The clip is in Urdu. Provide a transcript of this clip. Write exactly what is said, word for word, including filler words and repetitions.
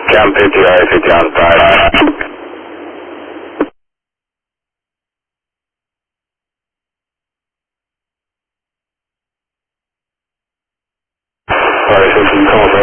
Cam P T I fifty on five. Sorry, fifty, call